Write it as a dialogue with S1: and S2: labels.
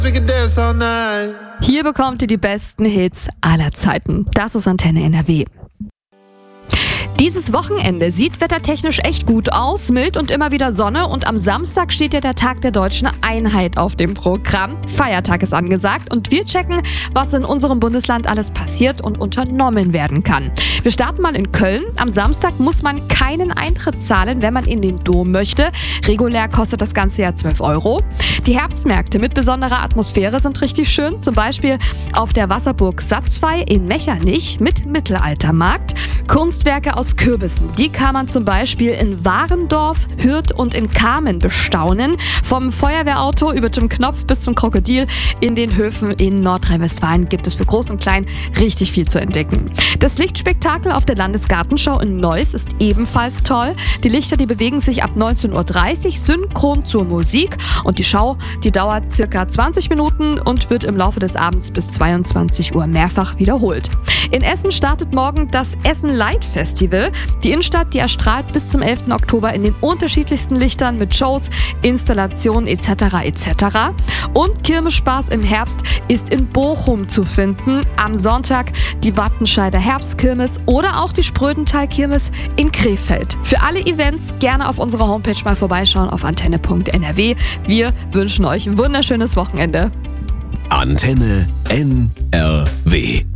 S1: Hier bekommt ihr die besten Hits aller Zeiten. Das ist Antenne NRW. Dieses Wochenende sieht wettertechnisch echt gut aus, mild und immer wieder Sonne, und am Samstag steht ja der Tag der Deutschen Einheit auf dem Programm. Feiertag ist angesagt und wir checken, was in unserem Bundesland alles passiert und unternommen werden kann. Wir starten mal in Köln. Am Samstag muss man keinen Eintritt zahlen, wenn man in den Dom möchte. Regulär kostet das Ganze ja 12 €. Die Herbstmärkte mit besonderer Atmosphäre sind richtig schön, zum Beispiel auf der Wasserburg Satzwey in Mechernich mit Mittelaltermarkt. Kunstwerke aus Kürbissen, die kann man zum Beispiel in Warendorf, Hürth und in Kamen bestaunen. Vom Feuerwehrauto über Jim Knopf bis zum Krokodil in den Höfen in Nordrhein-Westfalen gibt es für Groß und Klein richtig viel zu entdecken. Das Lichtspektakel auf der Landesgartenschau in Neuss ist ebenfalls toll. Die Lichter, die bewegen sich ab 19:30 Uhr synchron zur Musik, und die Schau, die dauert circa 20 Minuten und wird im Laufe des Abends bis 22 Uhr mehrfach wiederholt. In Essen startet morgen das Essen Light Festival. Die Innenstadt, die erstrahlt bis zum 11. Oktober in den unterschiedlichsten Lichtern mit Shows, Installationen etc. etc. Und Kirmesspaß im Herbst ist in Bochum zu finden. Am Sonntag die Wattenscheider Herbstkirmes oder auch die Sprödental-Kirmes in Krefeld. Für alle Events gerne auf unserer Homepage mal vorbeischauen auf antenne.nrw. Wir wünschen euch ein wunderschönes Wochenende.
S2: Antenne NRW.